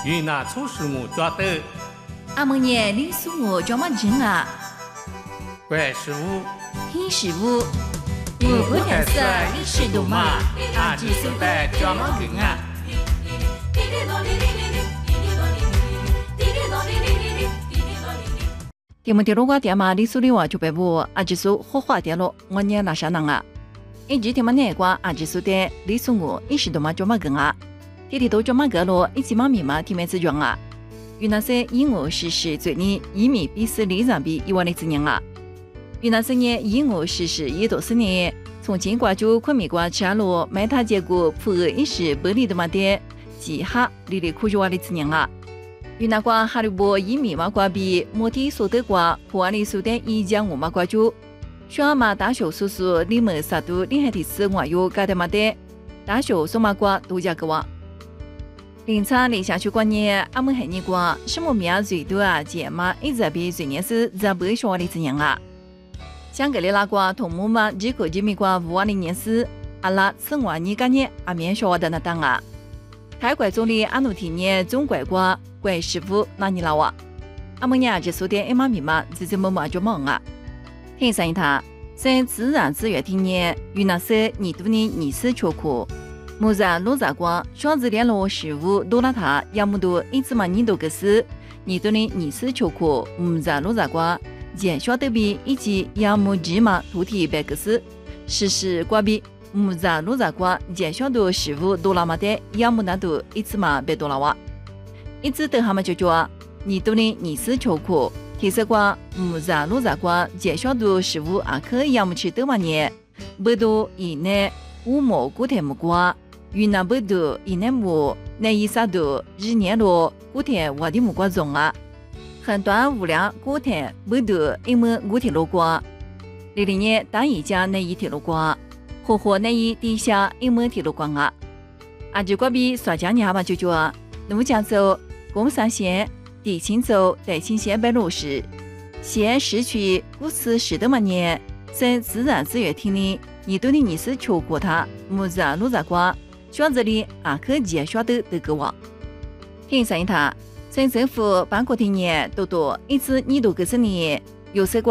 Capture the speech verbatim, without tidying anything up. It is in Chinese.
云南初始木抓豆， 阿蒙年李苏木叫么人啊？ 怪师傅， 黑师傅， 我不太是历史多嘛，阿几时代叫么人啊？ 题目题路瓜点嘛，李苏里话就白不，阿几苏好话点咯，我念哪啥能啊？一直题目内瓜阿几苏的李苏木一时多嘛叫么人啊？天天都叫么个咯，一起嘛密码题目子讲啊。云南省以我实施最年移民比斯里上比一万零几年啊。云南省年以我实施一多四年，从金瓜州昆明瓜吃路买他结果普俄一时不离的嘛的，几哈离离苦就瓦的几年啊。云南瓜哈里波移民嘛瓜比摩提所得瓜普瓦里苏的一江五嘛瓜州，选嘛大学叔叔里门萨都厉害的是我有干的嘛的，大学送嘛瓜度假个哇。临场理下去观念，阿们还你瓜什么名最多啊？姐嘛一直比最年是在不说的怎样啊？香格里拉瓜同母嘛，几个人民瓜五万零年是阿拉此外你干年阿面说的那当啊。泰国总理阿努提年中国瓜怪师傅那你老啊？阿们呀这说的一马密码自己么么就忙啊。听上一他，在自然资源听年，云南省二多年二次缺库。木在路在光，双子联络事务多了他，要么多一次嘛你都个是，你都能二次缺库，木在路在光，减少对比以及要么芝麻土地白个是，实施关闭木在路在光，减少的事务多了嘛的，要么那都一次嘛别多了哇，一次等他们就说，你都能二次缺库，提示光木在路在光，减少的事务啊可要么去多嘛年，不多以内五毛古天木瓜。云南北部以南木南一沙度日年路古田我的木瓜种啊，很短无量古田北部一门古铁路瓜，零零年单一家南一铁路瓜，火火南一地下一门铁路瓜啊，阿就瓜比耍家年嘛就叫怒江州、贡山县、地青州、代青县北路市，县市区古次十多万年，省自然资源厅里你对你是求过他木子路在瓜。选择里啊，可减少的这个网。听上一他，省政府办过的年多多，一次你都个是年，有些个。